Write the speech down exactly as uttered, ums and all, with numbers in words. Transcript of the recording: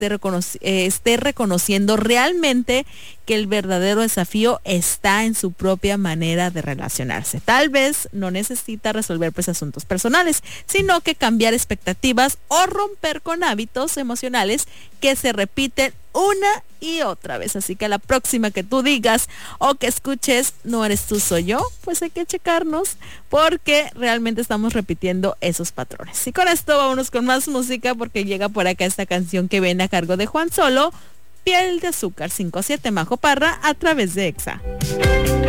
esté, reconoci- eh, esté reconociendo realmente que el verdadero desafío está en su propia manera de relacionarse. Tal vez no necesita resolver pues asuntos personales, sino que cambiar expectativas o romper con hábitos emocionales que se repiten una y otra vez. Así que la próxima que tú digas o que escuches, no eres tú, soy yo, pues hay que checarnos porque realmente estamos repitiendo esos patrones. Y con esto vámonos con más música porque llega por acá esta canción que viene a cargo de Juan Solo, Piel de Azúcar, cinco siete Majo Parra, a través de Exa.